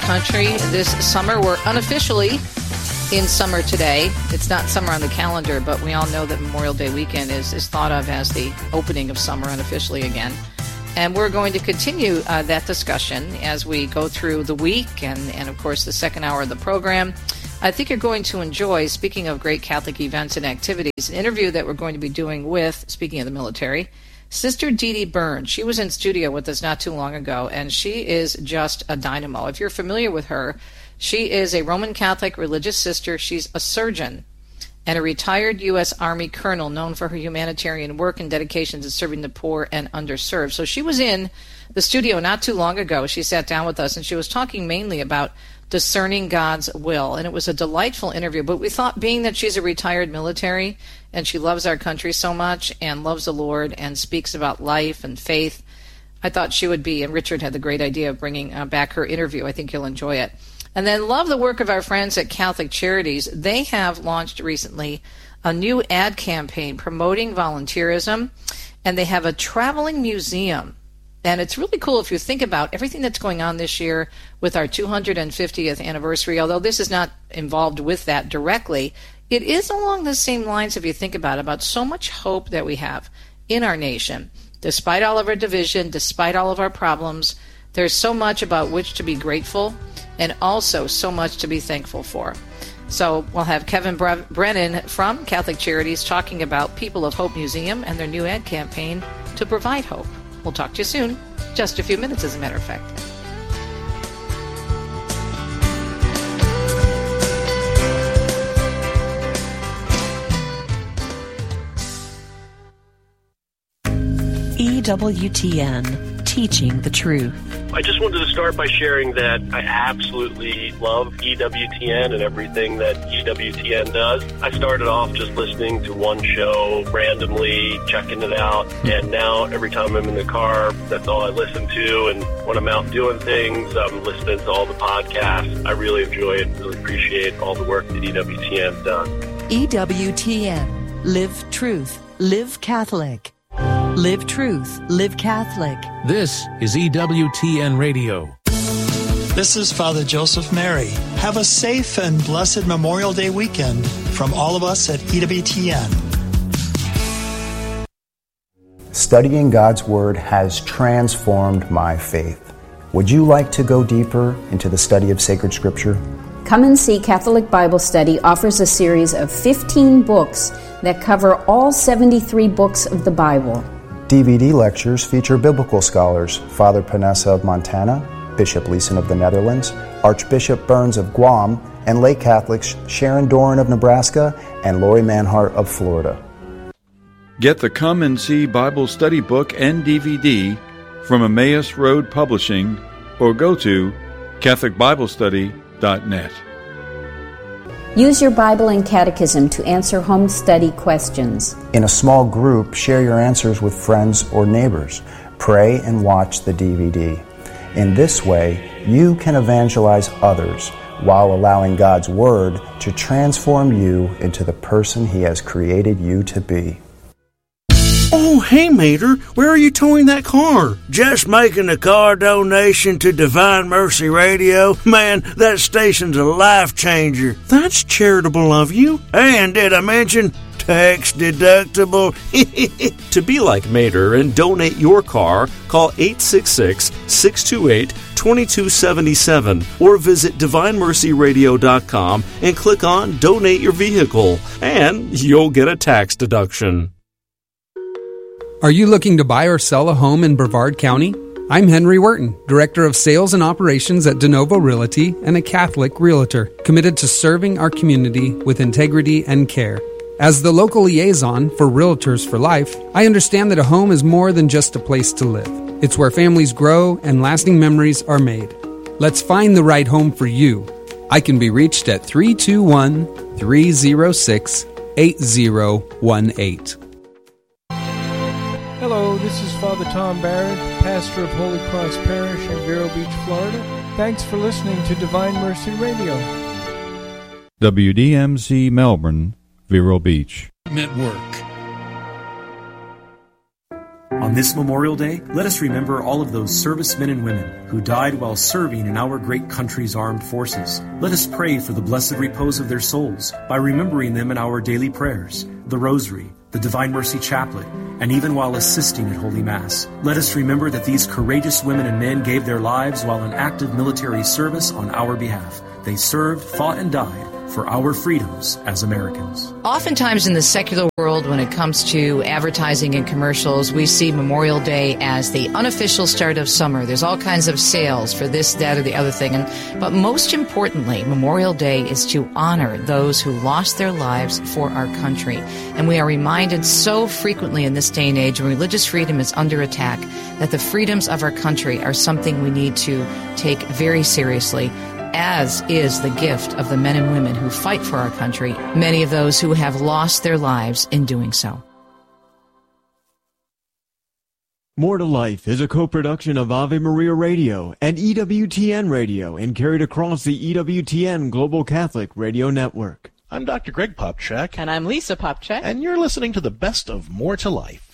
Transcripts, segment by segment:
country this summer. We're unofficially in summer today. It's not summer on the calendar, but we all know that Memorial Day weekend is thought of as the opening of summer unofficially again. And we're going to continue that discussion as we go through the week and, of course, the second hour of the program. I think you're going to enjoy, speaking of great Catholic events and activities, an interview that we're going to be doing with, speaking of the military, Sister Dee Dee Burns. She was in studio with us not too long ago, and she is just a dynamo. If you're familiar with her, she is a Roman Catholic religious sister. She's a surgeon and a retired U.S. Army colonel known for her humanitarian work and dedication to serving the poor and underserved. So she was in the studio not too long ago. She sat down with us, and she was talking mainly about discerning God's will. And it was a delightful interview. But we thought, being that she's a retired military and she loves our country so much and loves the Lord and speaks about life and faith, I thought she would be, and Richard had the great idea of bringing back her interview. I think you'll enjoy it. And then love the work of our friends at Catholic Charities. They have launched recently a new ad campaign promoting volunteerism, and they have a traveling museum. And it's really cool if you think about everything that's going on this year with our 250th anniversary. Although this is not involved with that directly, it is along the same lines, if you think about so much hope that we have in our nation. Despite all of our division, despite all of our problems, there's so much about which to be grateful and also so much to be thankful for. So we'll have Kevin Brennan from Catholic Charities talking about People of Hope Museum and their new ad campaign to provide hope. We'll talk to you soon. Just a few minutes, as a matter of fact. EWTN, Teaching the Truth. I just wanted to start by sharing that I absolutely love EWTN and everything that EWTN does. I started off just listening to one show randomly, checking it out, and now every time I'm in the car, that's all I listen to. And when I'm out doing things, I'm listening to all the podcasts. I really enjoy it and really appreciate all the work that EWTN does. EWTN, Live Truth, Live Catholic. Live Truth, Live Catholic. This is EWTN Radio. This is Father Joseph Mary. Have a safe and blessed Memorial Day weekend from all of us at EWTN. Studying God's Word has transformed my faith. Would you like to go deeper into the study of sacred Scripture? Come and See Catholic Bible Study offers a series of 15 books that cover all 73 books of the Bible. DVD lectures feature biblical scholars Father Panessa of Montana, Bishop Leeson of the Netherlands, Archbishop Burns of Guam, and lay Catholics Sharon Doran of Nebraska and Lori Manhart of Florida. Get the Come and See Bible Study book and DVD from Emmaus Road Publishing or go to CatholicBibleStudy.net. Use your Bible and Catechism to answer home study questions. In a small group, share your answers with friends or neighbors. Pray and watch the DVD. In this way, you can evangelize others while allowing God's Word to transform you into the person He has created you to be. Oh, hey, Mater, where are you towing that car? Just making a car donation to Divine Mercy Radio. Man, that station's a life changer. That's charitable of you. And did I mention tax deductible? To be like Mater and donate your car, call 866-628-2277 or visit DivineMercyRadio.com and click on Donate Your Vehicle, and you'll get a tax deduction. Are you looking to buy or sell a home in Brevard County? I'm Henry Wharton, Director of Sales and Operations at DeNovo Realty and a Catholic Realtor, committed to serving our community with integrity and care. As the local liaison for Realtors for Life, I understand that a home is more than just a place to live. It's where families grow and lasting memories are made. Let's find the right home for you. I can be reached at 321-306-8018. Hello, this is Father Tom Barrett, pastor of Holy Cross Parish in Vero Beach, Florida. Thanks for listening to Divine Mercy Radio. WDMC Melbourne, Vero Beach. Network. On this Memorial Day, let us remember all of those servicemen and women who died while serving in our great country's armed forces. Let us pray for the blessed repose of their souls by remembering them in our daily prayers, the Rosary, the Divine Mercy Chaplet, and even while assisting at Holy Mass. Let us remember that these courageous women and men gave their lives while in active military service on our behalf. They served, fought, and died for our freedoms as Americans. Oftentimes in the secular world, when it comes to advertising and commercials, we see Memorial Day as the unofficial start of summer. There's all kinds of sales for this, that, or the other thing. But most importantly, Memorial Day is to honor those who lost their lives for our country. And we are reminded so frequently in this day and age when religious freedom is under attack that the freedoms of our country are something we need to take very seriously, as is the gift of the men and women who fight for our country, many of those who have lost their lives in doing so. More to Life is a co-production of Ave Maria Radio and EWTN Radio and carried across the EWTN Global Catholic Radio Network. I'm Dr. Greg Popchak. And I'm Lisa Popchak. And you're listening to the best of More to Life.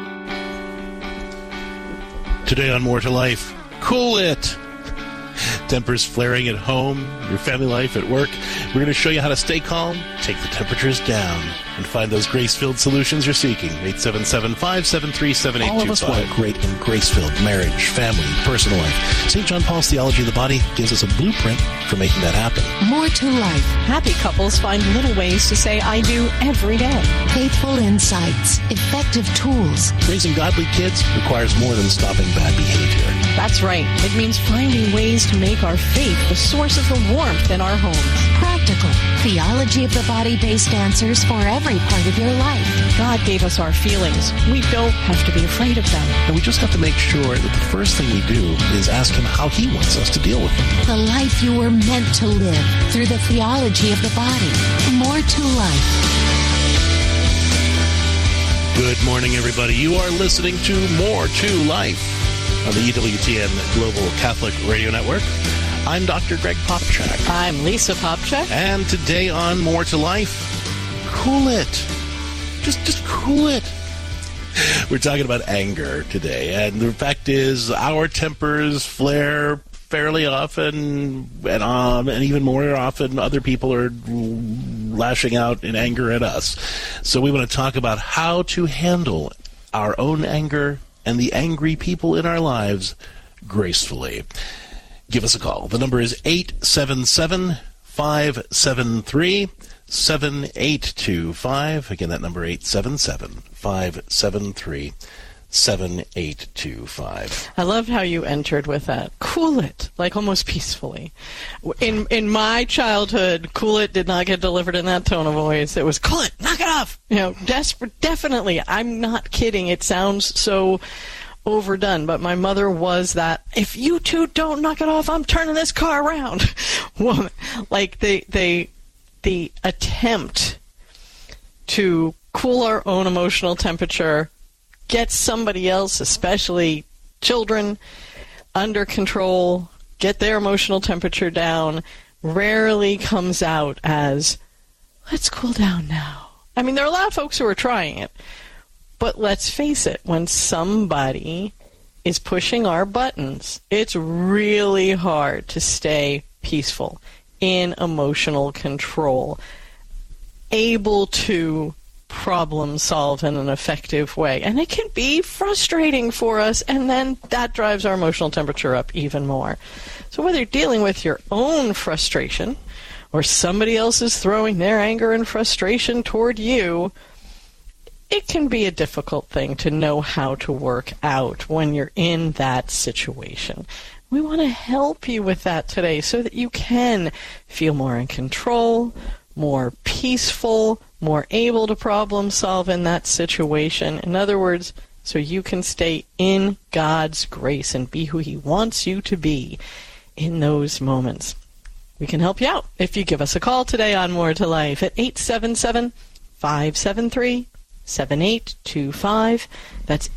Today on More to Life, Cool It! Tempers flaring at home, your family life, at work. We're going to show you how to stay calm, take the temperatures down, and find those grace-filled solutions you're seeking. 877-573-7825. All of us want a great and grace-filled marriage, family, personal life. St. John Paul's Theology of the Body gives us a blueprint for making that happen. More to life. Happy couples find little ways to say I do every day. Faithful insights. Effective tools. Raising godly kids requires more than stopping bad behavior. That's right. It means finding ways to make our faith the source of the warmth in our homes. Practical. Theology of the Body-based answers for every part of your life. God gave us our feelings. We don't have to be afraid of them. And we just have to make sure that the first thing we do is ask Him how He wants us to deal with them. The life you were meant to live through the theology of the body. More to life. Good morning, everybody. You are listening to More to Life on the EWTN Global Catholic Radio Network. I'm Dr. Greg Popchak. I'm Lisa Popchak. And today on More to Life, cool it. Just cool it. We're talking about anger today. And the fact is, our tempers flare fairly often, and even more often other people are lashing out in anger at us. So we want to talk about how to handle our own anger and the angry people in our lives gracefully. Give us a call. The number is 877-573-7825. Again, that number 877-573-7825. I loved how you entered with that. Cool it, like almost peacefully. In my childhood, cool it did not get delivered in that tone of voice. It was, cool it, knock it off. You know, definitely. I'm not kidding. It sounds so overdone, but my mother was that, if you two don't knock it off, I'm turning this car around. Woman, like the attempt to cool our own emotional temperature, get somebody else, especially children, under control, get their emotional temperature down, rarely comes out as, let's cool down now. I mean, there are a lot of folks who are trying it, but let's face it, when somebody is pushing our buttons, it's really hard to stay peaceful, in emotional control, able to problem solve in an effective way. And it can be frustrating for us, and then that drives our emotional temperature up even more. So whether you're dealing with your own frustration or somebody else is throwing their anger and frustration toward you, it can be a difficult thing to know how to work out when you're in that situation. We want to help you with that today so that you can feel more in control, more peaceful, more able to problem solve in that situation. In other words, so you can stay in God's grace and be who He wants you to be in those moments. We can help you out if you give us a call today on More to Life at 877-573-7825. That's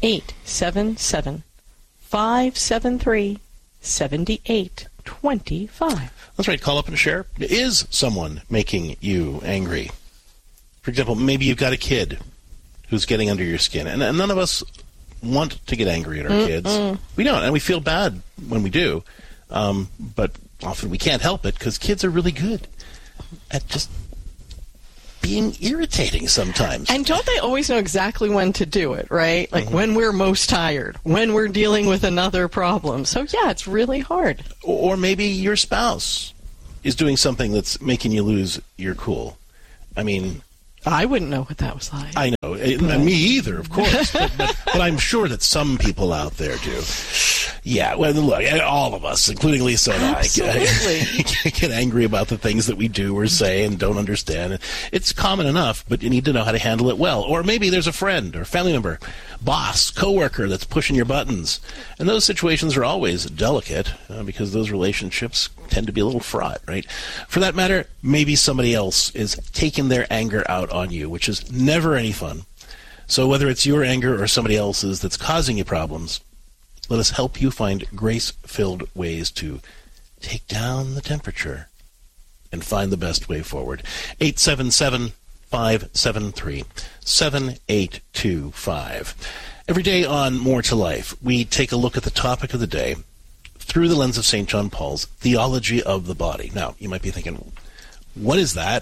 877-573-7825. That's right. Call up and share. Is someone making you angry? For example, maybe you've got a kid who's getting under your skin. And none of us want to get angry at our kids. We don't, and we feel bad when we do. But often we can't help it because kids are really good at just being irritating sometimes. And don't they always know exactly when to do it, right? Like when we're most tired, when we're dealing with another problem. So, yeah, it's really hard. Or maybe your spouse is doing something that's making you lose your cool. I mean, I wouldn't know what that was like. I know. Me either, of course. but I'm sure that some people out there do. Yeah, well, look, all of us, including Lisa and I, get angry about the things that we do or say and don't understand. It's common enough, but you need to know how to handle it well. Or maybe there's a friend or family member, boss, coworker that's pushing your buttons. And those situations are always delicate because those relationships tend to be a little fraught, right? For that matter, maybe somebody else is taking their anger out on you, which is never any fun. So whether it's your anger or somebody else's that's causing you problems, let us help you find grace-filled ways to take down the temperature and find the best way forward. 877-573-7825. Every day on More to Life, we take a look at the topic of the day through the lens of St. John Paul's theology of the body. Now, you might be thinking, what is that?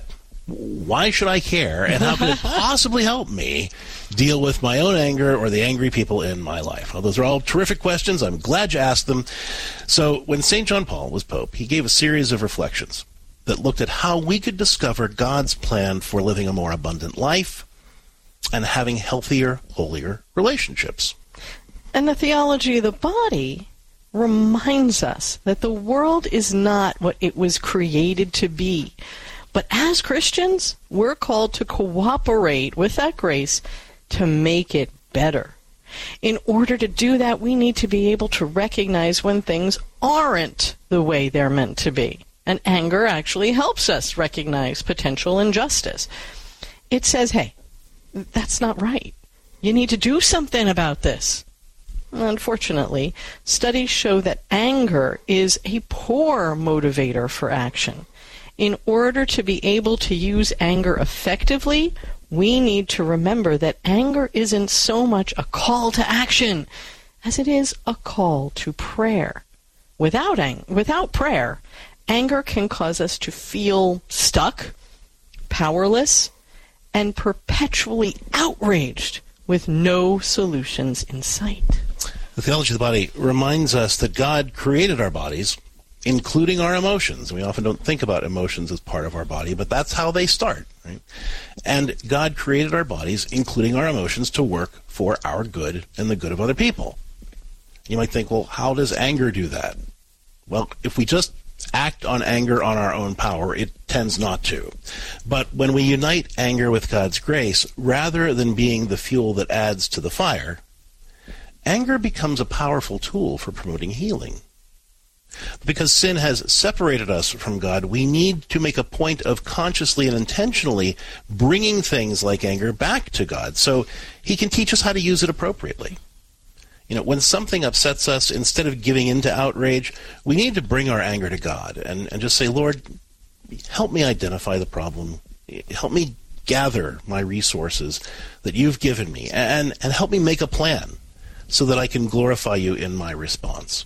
Why should I care? And how can it possibly help me deal with my own anger or the angry people in my life? Well, those are all terrific questions. I'm glad you asked them. So when St. John Paul was Pope, he gave a series of reflections that looked at how we could discover God's plan for living a more abundant life and having healthier, holier relationships. And the theology of the body reminds us that the world is not what it was created to be. But as Christians, we're called to cooperate with that grace to make it better. In order to do that, we need to be able to recognize when things aren't the way they're meant to be. And anger actually helps us recognize potential injustice. It says, hey, that's not right. You need to do something about this. Unfortunately, studies show that anger is a poor motivator for action. In order to be able to use anger effectively, we need to remember that anger isn't so much a call to action as it is a call to prayer. Without prayer, anger can cause us to feel stuck, powerless, and perpetually outraged with no solutions in sight. The theology of the body reminds us that God created our bodies, including our emotions. We often don't think about emotions as part of our body, but that's how they start, right? And God created our bodies, including our emotions, to work for our good and the good of other people. You might think, well, how does anger do that? Well, if we just act on anger on our own power, it tends not to. But when we unite anger with God's grace, rather than being the fuel that adds to the fire, anger becomes a powerful tool for promoting healing. Because sin has separated us from God, we need to make a point of consciously and intentionally bringing things like anger back to God so he can teach us how to use it appropriately. You know, when something upsets us, instead of giving in to outrage, we need to bring our anger to God and just say, Lord, help me identify the problem. Help me gather my resources that you've given me and help me make a plan so that I can glorify you in my response.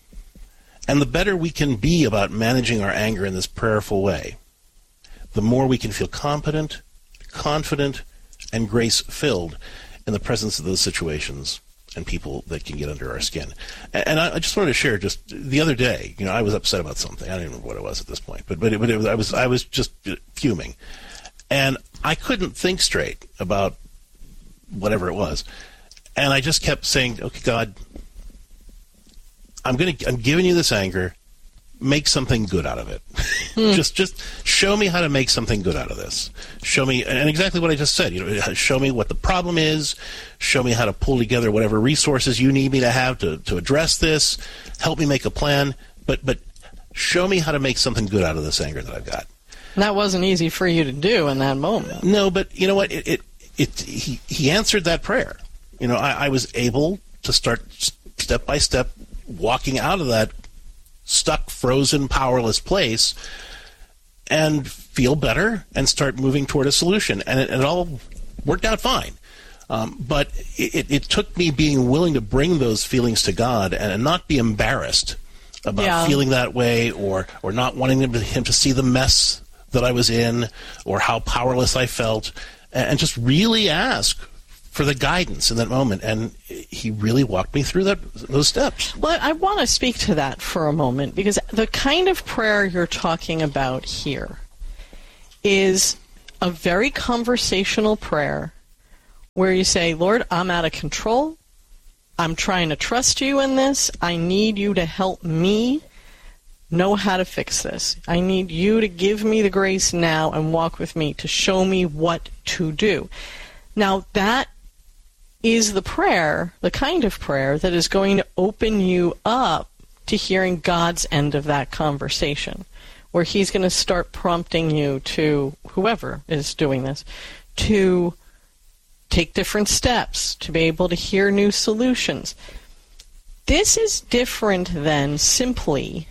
And the better we can be about managing our anger in this prayerful way, the more we can feel competent, confident, and grace-filled in the presence of those situations and people that can get under our skin. And I just wanted to share, just the other day, you know, I was upset about something. I don't even remember what it was at this point, but I was just fuming. And I couldn't think straight about whatever it was. And I just kept saying, okay, God, I'm giving you this anger. Make something good out of it. Just show me how to make something good out of this. Show me, and exactly what I just said. You know, show me what the problem is. Show me how to pull together whatever resources you need me to have to address this. Help me make a plan. But show me how to make something good out of this anger that I've got. That wasn't easy for you to do in that moment. No, but you know what? He answered that prayer. You know, I was able to start step by step walking out of that stuck, frozen, powerless place and feel better and start moving toward a solution. And it all worked out fine. But it took me being willing to bring those feelings to God and not be embarrassed about feeling that way or not wanting him to see the mess that I was in or how powerless I felt, and just really ask for the guidance in that moment. And he really walked me through those steps. Well, I want to speak to that for a moment, because the kind of prayer you're talking about here is a very conversational prayer where you say, Lord, I'm out of control. I'm trying to trust you in this. I need you to help me know how to fix this. I need you to give me the grace now and walk with me to show me what to do. Now, that is the prayer, the kind of prayer that is going to open you up to hearing God's end of that conversation, where he's going to start prompting you to, whoever is doing this, to take different steps, to be able to hear new solutions. This is different than simply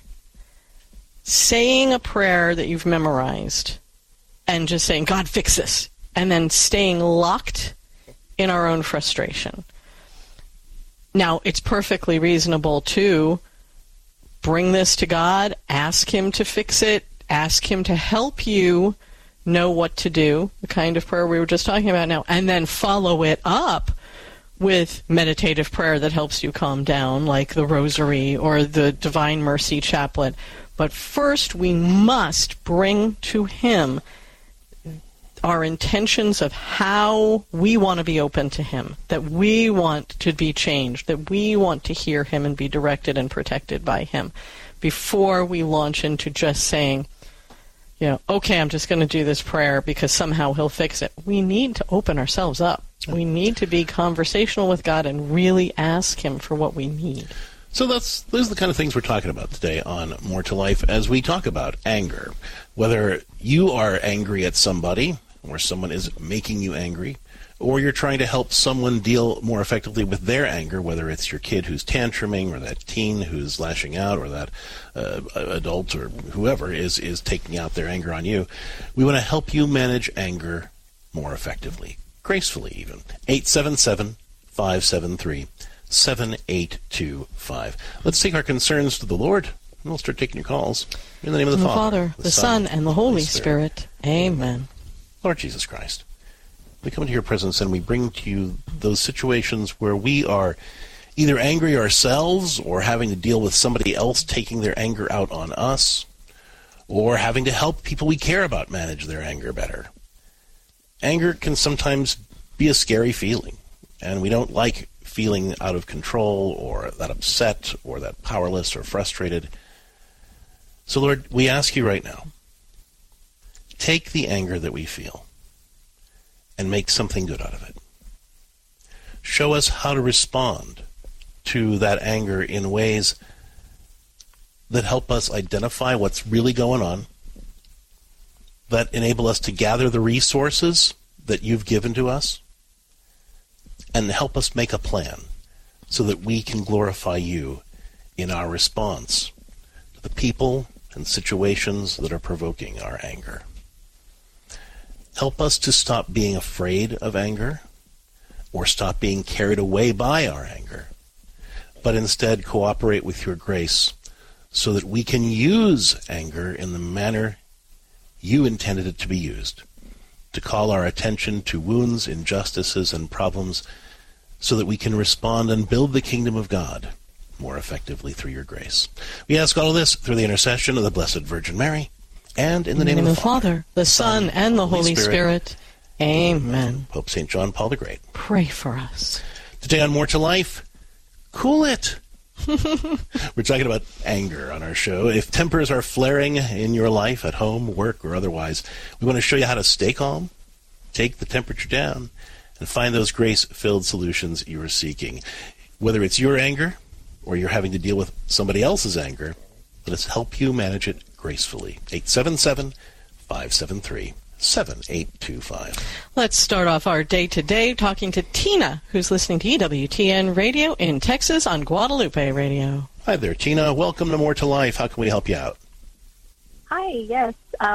saying a prayer that you've memorized and just saying, God, fix this, and then staying locked in our own frustration. Now, it's perfectly reasonable to bring this to God, ask him to fix it, ask him to help you know what to do, the kind of prayer we were just talking about now, and then follow it up with meditative prayer that helps you calm down, like the Rosary or the Divine Mercy Chaplet. But first, we must bring to him our intentions of how we want to be open to him, that we want to be changed, that we want to hear him and be directed and protected by him, before we launch into just saying, okay, I'm just going to do this prayer because somehow he'll fix it. We need to open ourselves up. We need to be conversational with God and really ask him for what we need. So those are the kind of things we're talking about today on More to Life as we talk about anger. Whether you are angry at somebody or someone is making you angry, or you're trying to help someone deal more effectively with their anger, whether it's your kid who's tantruming or that teen who's lashing out or that adult or whoever is taking out their anger on you, we want to help you manage anger more effectively, gracefully even. 877-573-7825. Let's take our concerns to the Lord, and we'll start taking your calls. In the name of the Father, the Son, and the Holy Spirit. Amen. Lord Jesus Christ, we come into your presence and we bring to you those situations where we are either angry ourselves or having to deal with somebody else taking their anger out on us, or having to help people we care about manage their anger better. Anger can sometimes be a scary feeling, and we don't like feeling out of control or that upset or that powerless or frustrated. So, Lord, we ask you right now, take the anger that we feel and make something good out of it. Show us how to respond to that anger in ways that help us identify what's really going on, that enable us to gather the resources that you've given to us, and help us make a plan so that we can glorify you in our response to the people and situations that are provoking our anger. Help us to stop being afraid of anger or stop being carried away by our anger, but instead cooperate with your grace so that we can use anger in the manner you intended it to be used, to call our attention to wounds, injustices, and problems so that we can respond and build the kingdom of God more effectively through your grace. We ask all of this through the intercession of the Blessed Virgin Mary, and in the name of the Father, the Son, and the Holy Spirit. Amen. Pope St. John Paul the Great, pray for us. Today on More to Life, cool it. We're talking about anger on our show. If tempers are flaring in your life, at home, work, or otherwise, we want to show you how to stay calm, take the temperature down, and find those grace-filled solutions you are seeking. Whether it's your anger or you're having to deal with somebody else's anger, let us help you manage it gracefully. 877-573-7825. Let's start off our day today talking to Tina, who's listening to EWTN Radio in Texas on Guadalupe Radio. Hi there, Tina. Welcome to More to Life. How can we help you out? Hi, yes.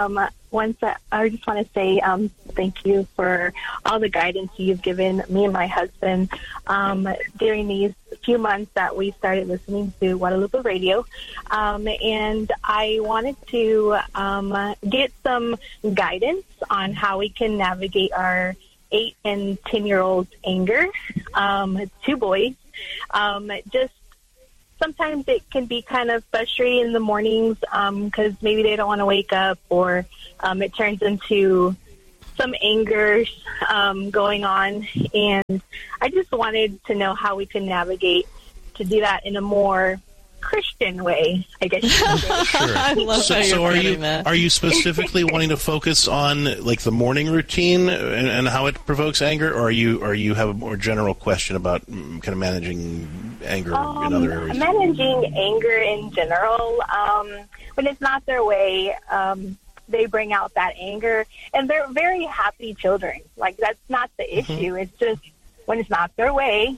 I just want to say thank you for all the guidance you've given me and my husband during these few months that we started listening to Guadalupe Radio. And I wanted to get some guidance on how we can navigate our 8 and 10-year-olds' anger. 2 boys. Just sometimes it can be kind of frustrating in the mornings because maybe they don't want to wake up, or it turns into some anger going on. And I just wanted to know how we can navigate to do that in a more Christian way, I guess. Sure. I love how So you're are you specifically wanting to focus on like the morning routine and how it provokes anger, or are you have a more general question about kind of managing anger in other areas? Managing anger in general. When it's not their way, they bring out that anger, and they're very happy children. Like, that's not the issue. It's just when it's not their way,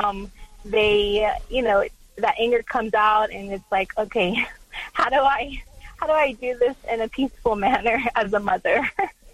they, that anger comes out, and it's like, okay, how do I do this in a peaceful manner as a mother?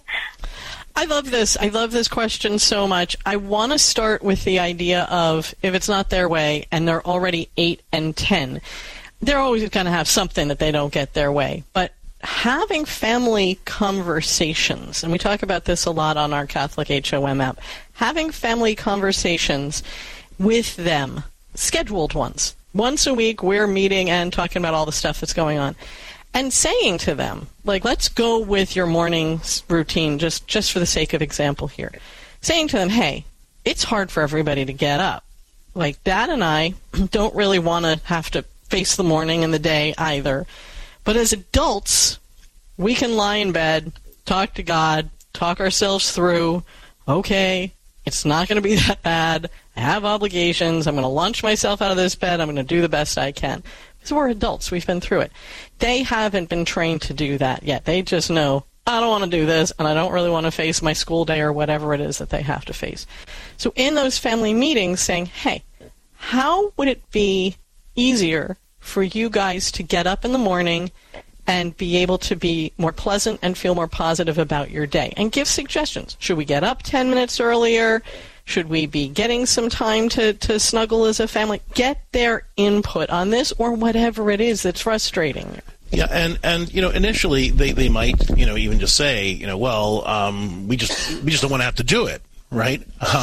I love this. I love this question so much. I want to start with the idea of if it's not their way and they're already 8 and 10, they're always going to have something that they don't get their way. But having family conversations, and we talk about this a lot on our Catholic HOM app, having family conversations with them, scheduled ones. Once a week, we're meeting and talking about all the stuff that's going on. And saying to them, like, let's go with your morning routine, just for the sake of example here. Saying to them, hey, it's hard for everybody to get up. Like, Dad and I don't really want to have to face the morning and the day either. But as adults, we can lie in bed, talk to God, talk ourselves through, okay, it's not going to be that bad. I have obligations. I'm going to launch myself out of this bed. I'm going to do the best I can. Because we're adults. We've been through it. They haven't been trained to do that yet. They just know, I don't want to do this, and I don't really want to face my school day or whatever it is that they have to face. So in those family meetings, saying, hey, how would it be easier for you guys to get up in the morning and be able to be more pleasant and feel more positive about your day? And give suggestions. Should we get up 10 minutes earlier? Should we be getting some time to snuggle as a family? Get their input on this or whatever it is that's frustrating you. Yeah, and initially they might even just say we just don't want to have to do it, right?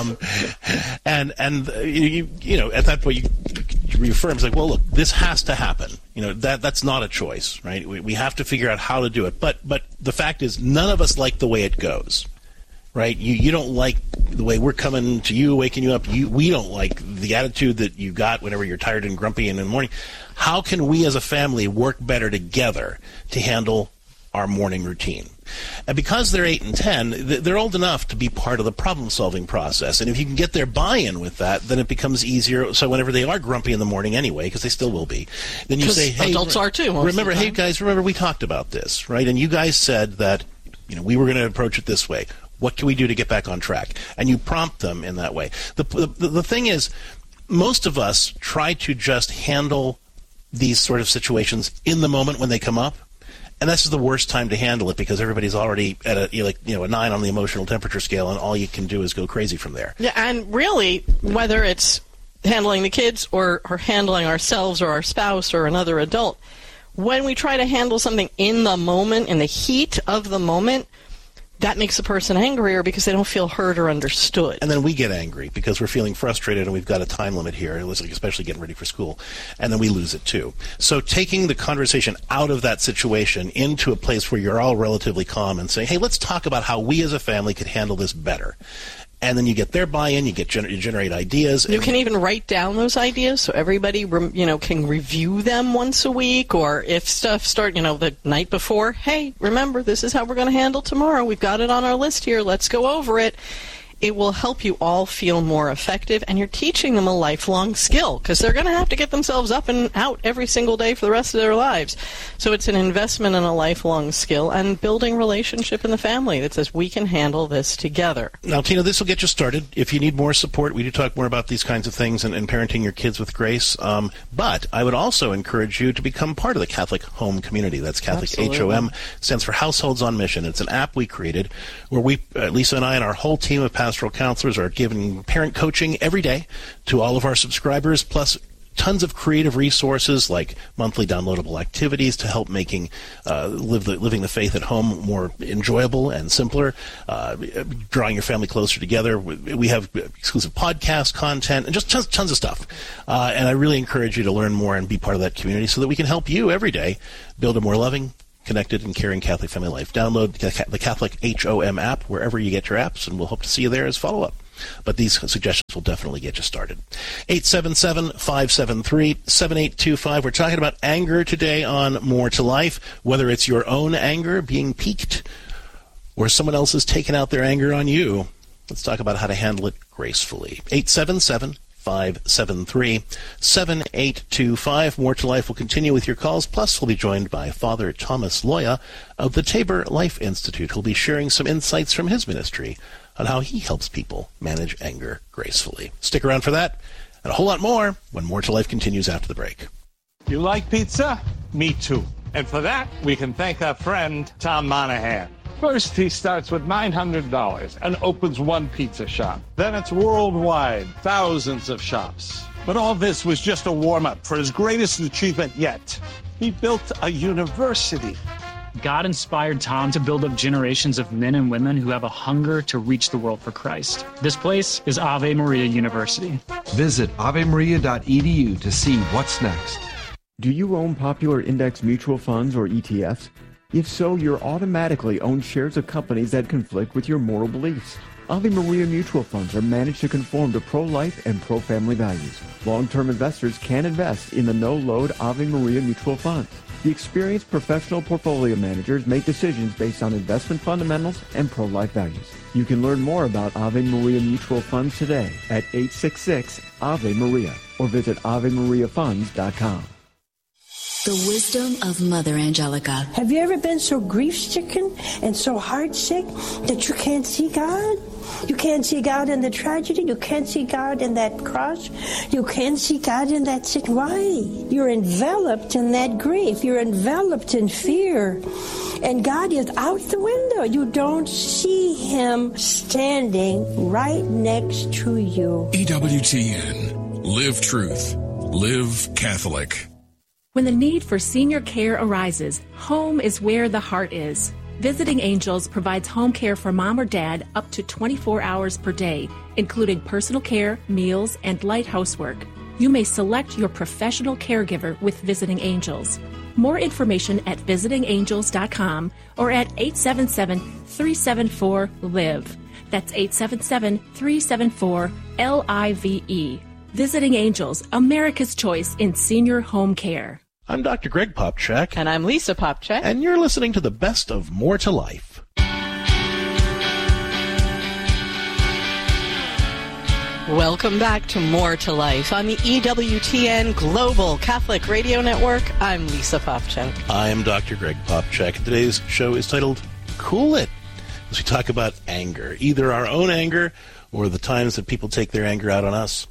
And at that point you reaffirm, it's like, well, look, this has to happen. That's not a choice, right? We have to figure out how to do it. But the fact is, none of us like the way it goes. Right? You don't like the way we're coming to you, waking you up. We don't like the attitude that you got whenever you're tired and grumpy in the morning. How can we as a family work better together to handle our morning routine? And because they're 8 and 10, they're old enough to be part of the problem-solving process. And if you can get their buy-in with that, then it becomes easier. So whenever they are grumpy in the morning anyway, because they still will be, then you say, hey, adults are too. Remember, hey, guys, remember we talked about this, right? And you guys said that we were going to approach it this way. What can we do to get back on track? And you prompt them in that way. The thing is, most of us try to just handle these sort of situations in the moment when they come up. And this is the worst time to handle it because everybody's already at a 9 on the emotional temperature scale, and all you can do is go crazy from there. Yeah, and really, whether it's handling the kids or handling ourselves or our spouse or another adult, when we try to handle something in the moment, in the heat of the moment, that makes the person angrier because they don't feel heard or understood. And then we get angry because we're feeling frustrated and we've got a time limit here, especially getting ready for school, and then we lose it too. So taking the conversation out of that situation into a place where you're all relatively calm and saying, hey, let's talk about how we as a family could handle this better. And then you get their buy-in, you generate ideas. You can even write down those ideas so everybody, can review them once a week. Or if stuff start, the night before, hey, remember, this is how we're going to handle tomorrow. We've got it on our list here. Let's go over it. it will help you all feel more effective, and you're teaching them a lifelong skill, because they're going to have to get themselves up and out every single day for the rest of their lives. So it's an investment in a lifelong skill and building relationship in the family that says we can handle this together. Now, Tina, this will get you started. If you need more support, we do talk more about these kinds of things and parenting your kids with grace. But I would also encourage you to become part of the Catholic Home Community. That's Catholic HOM, stands for Households on Mission. It's an app we created where we, Lisa and I and our whole team of pastoral counselors, are giving parent coaching every day to all of our subscribers, plus tons of creative resources like monthly downloadable activities to help making living the faith at home more enjoyable and simpler, drawing your family closer together. We have exclusive podcast content and just tons of stuff. And I really encourage you to learn more and be part of that community so that we can help you every day build a more loving, connected, and caring Catholic family life. Download the Catholic HOM app wherever you get your apps, and we'll hope to see you there as follow-up. But these suggestions will definitely get you started. 877-573-7825. We're talking about anger today on More to Life, whether it's your own anger being piqued or someone else has taken out their anger on you. Let's talk about how to handle it gracefully. 877-573-7825. More to Life will continue with your calls. Plus, we'll be joined by Father Thomas Loya of the Tabor Life Institute, who'll be sharing some insights from his ministry on how he helps people manage anger gracefully. Stick around for that and a whole lot more when More to Life continues after the break. You like pizza? Me too. And for that, we can thank our friend Tom Monahan. First, he starts with $900 and opens one pizza shop. Then it's worldwide, thousands of shops. But all this was just a warm-up for his greatest achievement yet. He built a university. God inspired Tom to build up generations of men and women who have a hunger to reach the world for Christ. This place is Ave Maria University. Visit avemaria.edu to see what's next. Do you own popular index mutual funds or ETFs? If so, you're automatically own shares of companies that conflict with your moral beliefs. Ave Maria mutual funds are managed to conform to pro-life and pro-family values. Long-term investors can invest in the no-load Ave Maria mutual funds. The experienced professional portfolio managers make decisions based on investment fundamentals and pro-life values. You can learn more about Ave Maria mutual funds today at 866-AVE-MARIA or visit AveMariaFunds.com. The wisdom of Mother Angelica. Have you ever been so grief-stricken and so heart-sick that you can't see God? You can't see God in the tragedy. You can't see God in that cross. You can't see God in that sick. Why? You're enveloped in that grief. You're enveloped in fear. And God is out the window. You don't see Him standing right next to you. EWTN. Live truth. Live Catholic. When the need for senior care arises, home is where the heart is. Visiting Angels provides home care for mom or dad up to 24 hours per day, including personal care, meals, and light housework. You may select your professional caregiver with Visiting Angels. More information at visitingangels.com or at 877-374-LIVE. That's 877-374-LIVE. Visiting Angels, America's choice in senior home care. I'm Dr. Greg Popchak. And I'm Lisa Popchak. And you're listening to the best of More to Life. Welcome back to More to Life on the EWTN Global Catholic Radio Network. I'm Lisa Popchak. I'm Dr. Greg Popchak. And today's show is titled Cool It, as we talk about anger, either our own anger or the times that people take their anger out on us.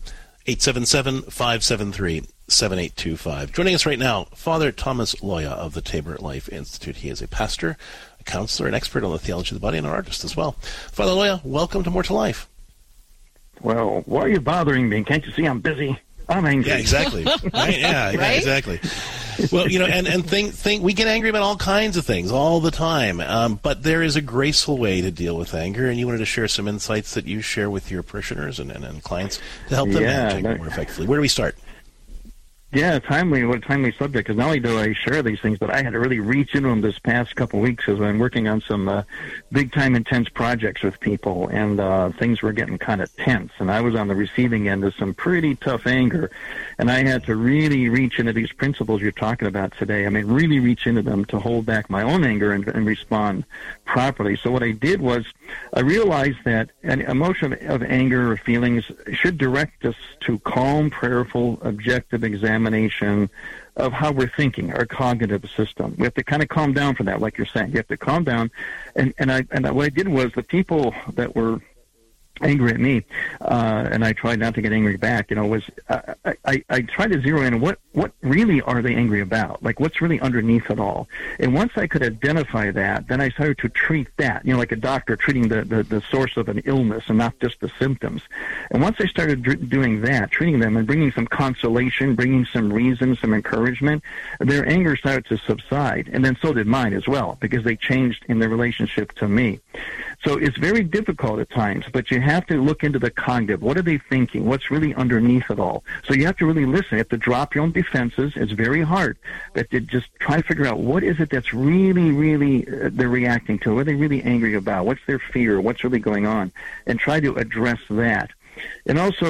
877-573-7825. Joining us right now, Father Thomas Loya of the Tabor Life Institute. He is a pastor, a counselor, an expert on the theology of the body, and an artist as well. Father Loya, welcome to More to Life. Well, why are you bothering me? Can't you see I'm busy? I'm angry. Yeah, exactly. Right? Yeah, right? Exactly. Well, you know, and think we get angry about all kinds of things all the time, but there is a graceful way to deal with anger, and you wanted to share some insights that you share with your parishioners and clients to help them manage anger more effectively. Where do we start? Yeah, what a timely subject, because not only do I share these things, but I had to really reach into them this past couple of weeks because I'm working on some big-time intense projects with people, and things were getting kind of tense, and I was on the receiving end of some pretty tough anger, and I had to really reach into these principles you're talking about today. I mean, really reach into them to hold back my own anger and respond properly. So what I did was I realized that an emotion of anger or feelings should direct us to calm, prayerful, objective examination of how we're thinking, our cognitive system. We have to kind of calm down for that, like you're saying. You have to calm down. And what I did was the people that were angry at me, and I tried not to get angry back, was I tried to zero in what really are they angry about? Like, what's really underneath it all? And once I could identify that, then I started to treat that, like a doctor treating the source of an illness and not just the symptoms. And once I started doing that, treating them and bringing some consolation, bringing some reason, some encouragement, their anger started to subside. And then so did mine as well, because they changed in their relationship to me. So it's very difficult at times, but you have to look into the cognitive. What are they thinking? What's really underneath it all? So you have to really listen. You have to drop your own defenses. It's very hard, but to just try to figure out what is it that's really, really they're reacting to. What are they really angry about? What's their fear? What's really going on? And try to address that. And also